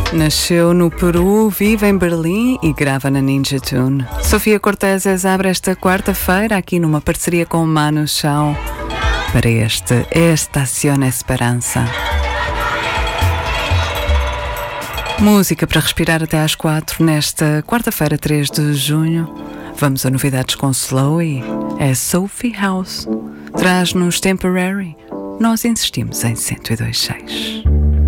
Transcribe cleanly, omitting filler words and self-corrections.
Nasceu no Peru, vive em Berlim e grava na Ninja Tune. Sofia Cortez abre esta quarta-feira aqui numa parceria com Manu Chao para este Estación Esperança. Música para respirar até às 4 nesta quarta-feira, 3 de junho. Vamos a novidades com Slowy. É Sophie House. Traz-nos Temporary. Nós insistimos em 102.6.